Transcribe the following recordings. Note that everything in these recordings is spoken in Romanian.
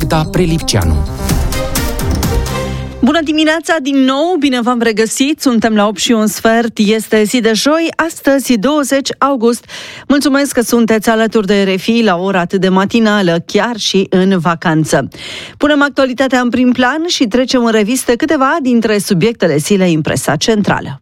Magda Prelipceanu. Bună dimineața din nou, bine v-am regăsit, suntem la 8:15, este zi de joi, astăzi 20 august. Mulțumesc că sunteți alături de RFI la ora atât de matinală, chiar și în vacanță. Punem actualitatea în prim plan și trecem în revistă câteva dintre subiectele zilei în presa centrală.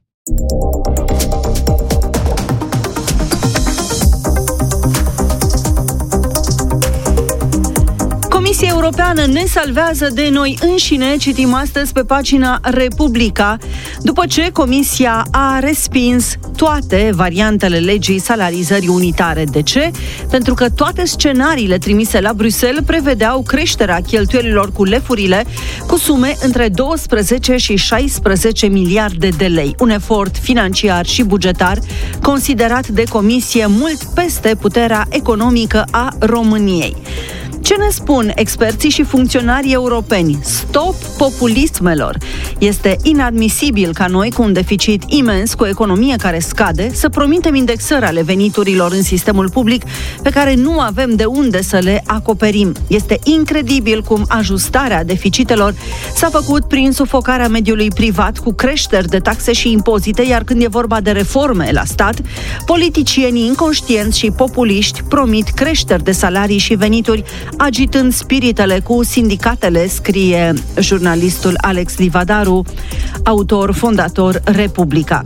Comisia Europeană ne salvează de noi înșine, citim astăzi pe pagina Republica, după ce Comisia a respins toate variantele legii salarizării unitare. De ce? Pentru că toate scenariile trimise la Bruxelles prevedeau creșterea cheltuielilor cu lefurile cu sume între 12 și 16 miliarde de lei. Un efort financiar și bugetar considerat de Comisie mult peste puterea economică a României. Ce ne spun experții și funcționarii europeni? Stop populismelor! Este inadmisibil ca noi, cu un deficit imens, cu o economie care scade, să promitem indexări ale veniturilor în sistemul public pe care nu avem de unde să le acoperim. Este incredibil cum ajustarea deficitelor s-a făcut prin sufocarea mediului privat cu creșteri de taxe și impozite, iar când e vorba de reforme la stat, politicienii inconștienți și populiști promit creșteri de salarii și venituri, agitând spiritele cu sindicatele, scrie jurnalistul Alex Livadaru, autor fondator Republica.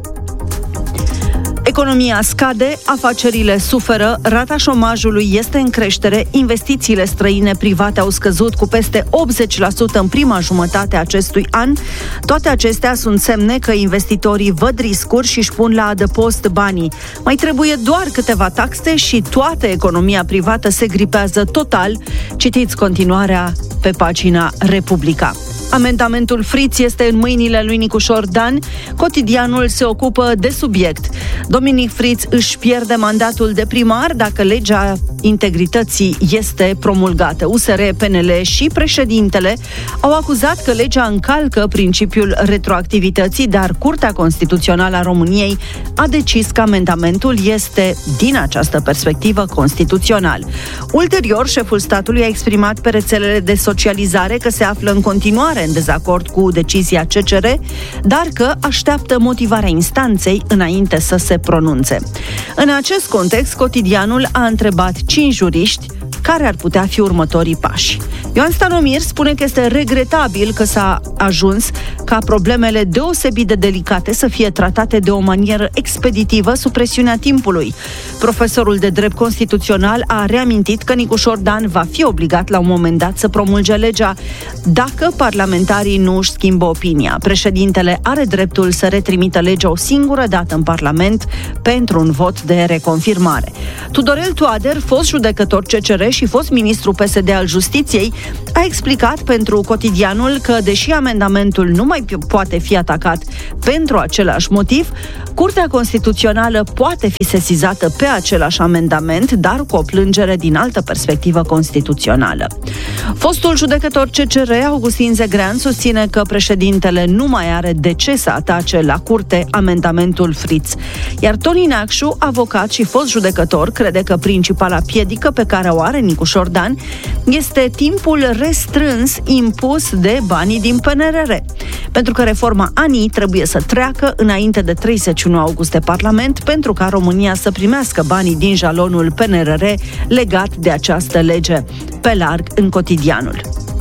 Economia scade, afacerile suferă, rata șomajului este în creștere, investițiile străine private au scăzut cu peste 80% în prima jumătate a acestui an. Toate acestea sunt semne că investitorii văd riscuri și își pun la adăpost banii. Mai trebuie doar câteva taxe și toată economia privată se gripează total. Citiți continuarea pe pagina Republica. Amendamentul Fritz este în mâinile lui Nicușor Dan. Cotidianul se ocupă de subiect. Dominic Fritz își pierde mandatul de primar dacă legea integrității este promulgată. USR, PNL și președintele au acuzat că legea încalcă principiul retroactivității, dar Curtea Constituțională a României a decis că amendamentul este, din această perspectivă, constituțional. Ulterior, șeful statului a exprimat pe rețelele de socializare că se află în continuare în dezacord cu decizia CCR, dar că așteaptă motivarea instanței înainte să se pronunțe. În acest context, Cotidianul a întrebat 5 juriști care ar putea fi următorii pași. Ioan Stanomir spune că este regretabil că s-a ajuns ca problemele deosebit de delicate să fie tratate de o manieră expeditivă sub presiunea timpului. Profesorul de drept constituțional a reamintit că Nicușor Dan va fi obligat la un moment dat să promulge legea dacă parlamentarii nu își schimbă opinia. Președintele are dreptul să retrimită legea o singură dată în Parlament pentru un vot de reconfirmare. Tudorel Toader, fost judecător CCR și fost ministru PSD al Justiției, a explicat pentru Cotidianul că, deși amendamentul nu mai poate fi atacat pentru același motiv, Curtea Constituțională poate fi sesizată pe același amendament, dar cu o plângere din altă perspectivă constituțională. Fostul judecător CCR, Augustin Zegrean, susține că președintele nu mai are de ce să atace la curte amendamentul Fritz. Iar Toni Neacșu, avocat și fost judecător, crede că principala piedică pe care o are Nicușor Dan este timpul restrâns impus de banii din PNRR. Pentru că reforma ANI trebuie să treacă înainte de 31 august de Parlament pentru ca România să primească banii din jalonul PNRR legat de această lege. Pe larg în Cotidianul.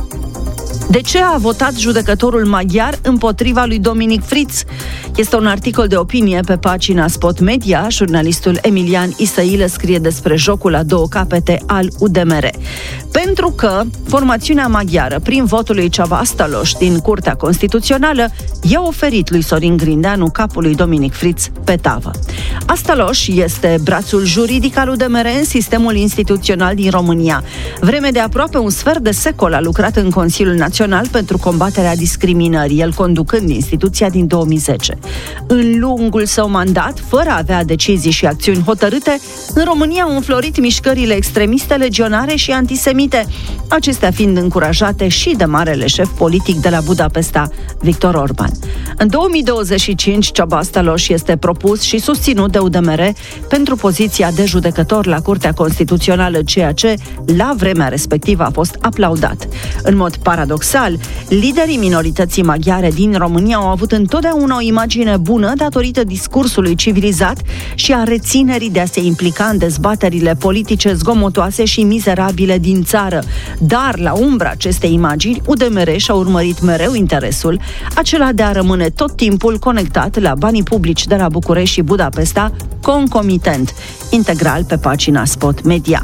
De ce a votat judecătorul maghiar împotriva lui Dominic Fritz? Este un articol de opinie pe pagina Spot Media. Jurnalistul Emilian Isăilă scrie despre jocul la două capete al UDMR. Pentru că formațiunea maghiară, prin votul lui Csaba Astalos din Curtea Constituțională, i-a oferit lui Sorin Grindeanu capul lui Dominic Fritz pe tavă. Astalos este brațul juridic al UDMR în sistemul instituțional din România. Vreme de aproape un sfert de secol a lucrat în Consiliul Național pentru combaterea discriminării, el conducând instituția din 2010. În lungul său mandat, fără a avea decizii și acțiuni hotărâte, în România au înflorit mișcările extremiste, legionare și antisemite. Antisemite, acestea fiind încurajate și de marele șef politic de la Budapesta, Viktor Orban. În 2025, Csaba Staloș este propus și susținut de UDMR pentru poziția de judecător la Curtea Constituțională, ceea ce, la vremea respectivă, a fost aplaudat. În mod paradoxal, liderii minorității maghiare din România au avut întotdeauna o imagine bună datorită discursului civilizat și a reținerii de a se implica în dezbaterile politice zgomotoase și mizerabile din țară. Dar, la umbra acestei imagini, UDMR și-a urmărit mereu interesul, acela de a rămâne tot timpul conectat la banii publici de la București și Budapesta, concomitent, integral pe pagina Spot Media.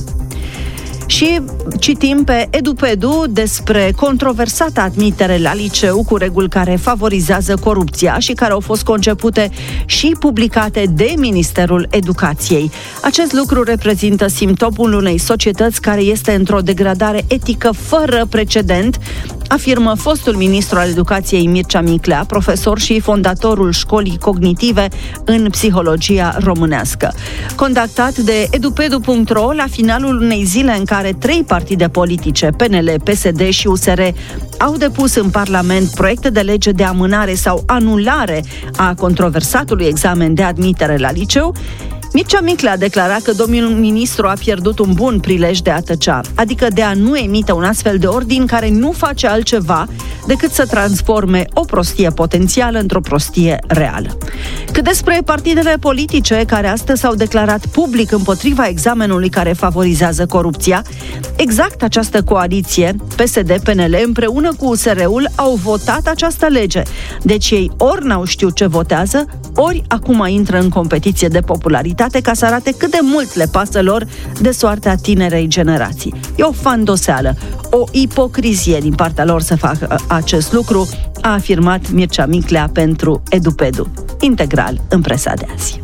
Și citim pe EduPedu despre controversata admitere la liceu cu reguli care favorizează corupția și care au fost concepute și publicate de Ministerul Educației. Acest lucru reprezintă simptomul unei societăți care este într-o degradare etică fără precedent, afirmă fostul ministru al Educației Mircea Miclea, profesor și fondatorul școlii cognitive în psihologia românească. Contactat de edupedu.ro la finalul unei zile în care 3 partide politice, PNL, PSD și USR, au depus în Parlament proiecte de lege de amânare sau anulare a controversatului examen de admitere la liceu, Mircea Miclea a declarat că domnul ministru a pierdut un bun prilej de a tăcea, adică de a nu emite un astfel de ordin care nu face altceva decât să transforme o prostie potențială într-o prostie reală. Cât despre partidele politice care astăzi s-au declarat public împotriva examenului care favorizează corupția, exact această coaliție, PSD-PNL, împreună cu USR-ul, au votat această lege. Deci ei ori n-au știut ce votează, ori acum intră în competiție de popularitate ca să arate cât de mult le pasă lor de soarta tinerei generații. E o fandoseală, o ipocrizie din partea lor să facă acest lucru, a afirmat Mircea Miclea pentru EduPedu. Integral în presa de azi.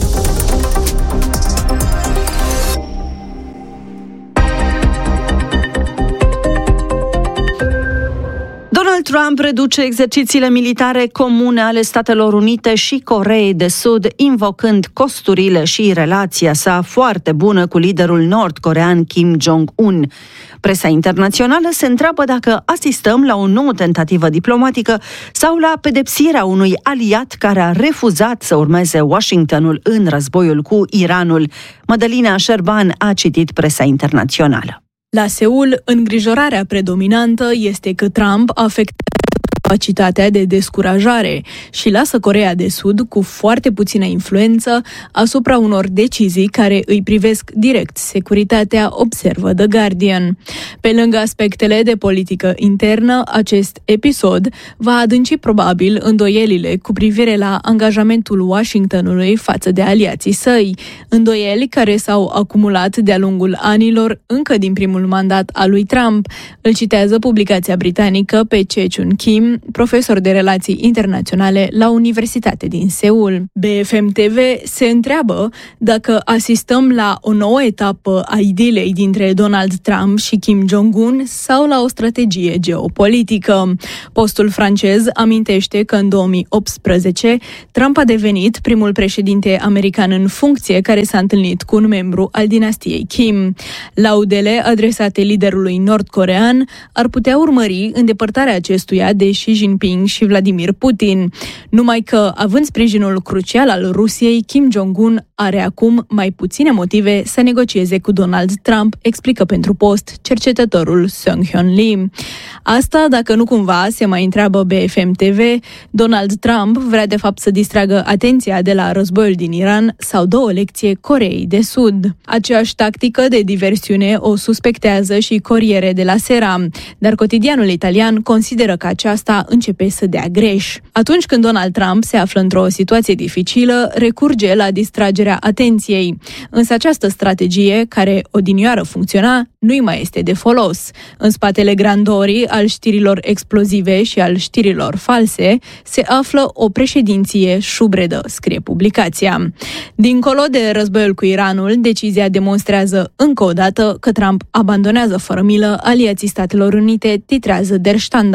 Donald Trump reduce exercițiile militare comune ale Statelor Unite și Coreei de Sud, invocând costurile și relația sa foarte bună cu liderul nord-corean Kim Jong-un. Presa internațională se întreabă dacă asistăm la o nouă tentativă diplomatică sau la pedepsirea unui aliat care a refuzat să urmeze Washingtonul în războiul cu Iranul. Mădălina Șerban a citit presa internațională. La Seul, îngrijorarea predominantă este că Trump afectează capacitatea de descurajare și lasă Coreea de Sud cu foarte puțină influență asupra unor decizii care îi privesc direct securitatea, observă The Guardian. Pe lângă aspectele de politică internă, acest episod va adânci probabil îndoielile cu privire la angajamentul Washingtonului față de aliații săi, îndoieli care s-au acumulat de-a lungul anilor încă din primul mandat al lui Trump. Îl citează publicația britanică pe Chechun Kim, profesor de relații internaționale la Universitate din Seul. BFM TV se întreabă dacă asistăm la o nouă etapă a idilei dintre Donald Trump și Kim Jong-un sau la o strategie geopolitică. Postul francez amintește că în 2018 Trump a devenit primul președinte american în funcție care s-a întâlnit cu un membru al dinastiei Kim. Laudele adresate liderului nord-corean ar putea urmări îndepărtarea acestuia de Xi Jinping și Vladimir Putin. Numai că, având sprijinul crucial al Rusiei, Kim Jong-un are acum mai puține motive să negocieze cu Donald Trump, explică pentru Post cercetătorul Sung-Hyun Lee. Asta dacă nu cumva, se mai întreabă BFM TV, Donald Trump vrea de fapt să distragă atenția de la războiul din Iran sau dă o lecție Coreei de Sud. Aceeași tactică de diversiune o suspectează și Corriere della Sera, dar cotidianul italian consideră că aceasta începe să dea greș. Atunci când Donald Trump se află într-o situație dificilă, recurge la distragerea atenției. Însă această strategie, care odinioară funcționa, nu-i mai este de folos. În spatele grandorii al știrilor explozive și al știrilor false se află o președinție șubredă, scrie publicația. Dincolo de războiul cu Iranul, decizia demonstrează încă o dată că Trump abandonează fără milă aliații Statelor Unite, titrează Der Standard.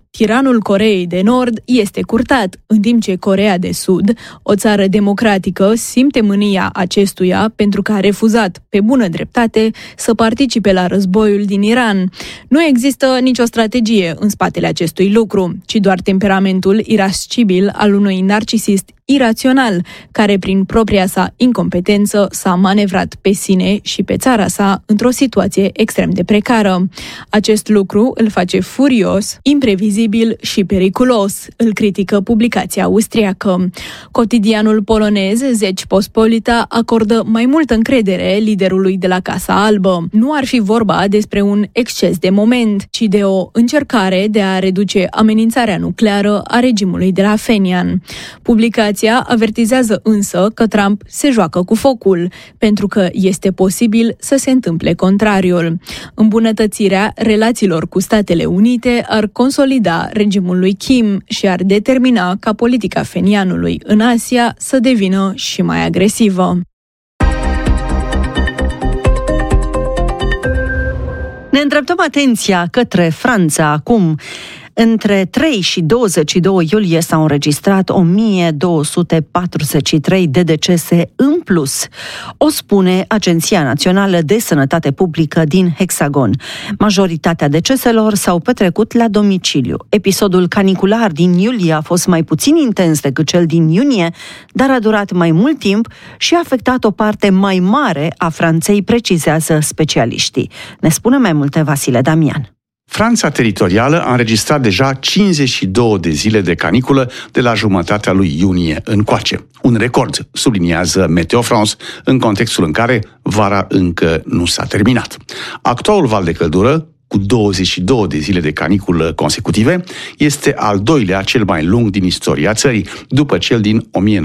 tiranul Coreei de Nord este curtat, în timp ce Coreea de Sud, o țară democratică, simte mânia acestuia pentru că a refuzat, pe bună dreptate, să participe la războiul din Iran. Nu există nicio strategie în spatele acestui lucru, ci doar temperamentul irascibil al unui narcisist irațional, care prin propria sa incompetență s-a manevrat pe sine și pe țara sa într-o situație extrem de precară. Acest lucru îl face furios, imprevizibil și periculos, îl critică publicația austriacă. Cotidianul polonez Rzeczpospolita acordă mai multă încredere liderului de la Casa Albă. Nu ar fi vorba despre un exces de moment, ci de o încercare de a reduce amenințarea nucleară a regimului de la Phenian. Publicația avertizează însă că Trump se joacă cu focul, pentru că este posibil să se întâmple contrariul. Îmbunătățirea relațiilor cu Statele Unite ar consolida regimul lui Kim și ar determina ca politica phenianului în Asia să devină și mai agresivă. Ne îndreptăm atenția către Franța acum. Între 3 și 22 iulie s-au înregistrat 1243 de decese în plus, o spune Agenția Națională de Sănătate Publică din Hexagon. Majoritatea deceselor s-au petrecut la domiciliu. Episodul canicular din iulie a fost mai puțin intens decât cel din iunie, dar a durat mai mult timp și a afectat o parte mai mare a Franței, precizează specialiștii. Ne spune mai multe Vasile Damian. Franța teritorială a înregistrat deja 52 de zile de caniculă de la jumătatea lui iunie încoace. Un record, subliniază Meteo France, în contextul în care vara încă nu s-a terminat. Actualul val de căldură, cu 22 de zile de caniculă consecutive, este al doilea cel mai lung din istoria țării, după cel din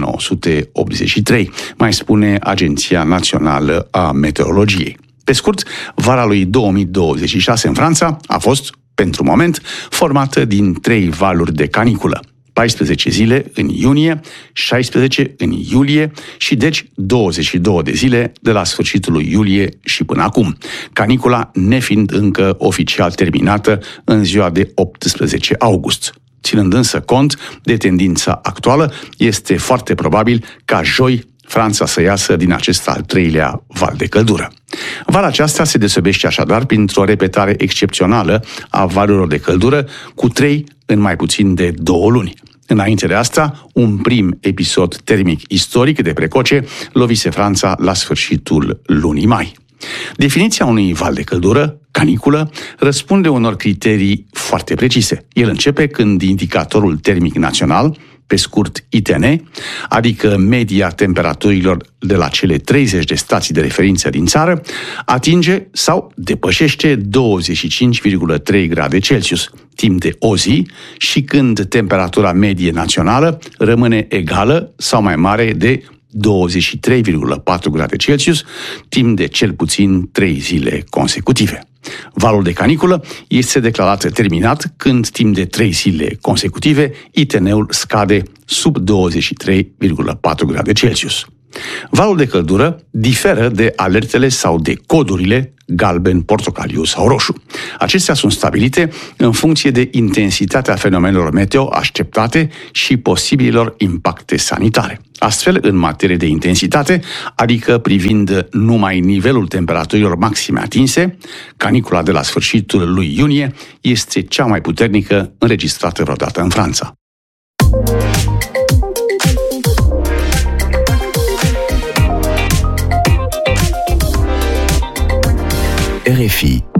1983, mai spune Agenția Națională a Meteorologiei. Pe scurt, vara lui 2026 în Franța a fost, pentru moment, formată din 3 valuri de caniculă. 14 zile în iunie, 16 în iulie și deci 22 de zile de la sfârșitul lui iulie și până acum, canicula nefiind încă oficial terminată în ziua de 18 august. Ținând însă cont de tendința actuală, este foarte probabil ca joi Franța să iasă din acest al 3-lea val de căldură. Vara aceasta se deosebește așadar printr-o repetare excepțională a valurilor de căldură, cu 3 în mai puțin de 2 luni. Înainte de asta, un prim episod termic istoric de precoce lovise Franța la sfârșitul lunii mai. Definiția unui val de căldură, caniculă, răspunde unor criterii foarte precise. El începe când indicatorul termic național, pe scurt ITN, adică media temperaturilor de la cele 30 de stații de referință din țară, atinge sau depășește 25,3 grade Celsius timp de o zi și când temperatura medie națională rămâne egală sau mai mare de 23,4 grade Celsius timp de cel puțin 3 zile consecutive. Valul de caniculă este declarat terminat când timp de 3 zile consecutive ITN-ul scade sub 23,4 grade Celsius. Valul de căldură diferă de alertele sau de codurile galben, portocaliu sau roșu. Acestea sunt stabilite în funcție de intensitatea fenomenelor meteo așteptate și posibililor impacte sanitare. Astfel, în materie de intensitate, adică privind numai nivelul temperaturilor maxime atinse, canicula de la sfârșitul lui iunie este cea mai puternică înregistrată vreodată în Franța. RFI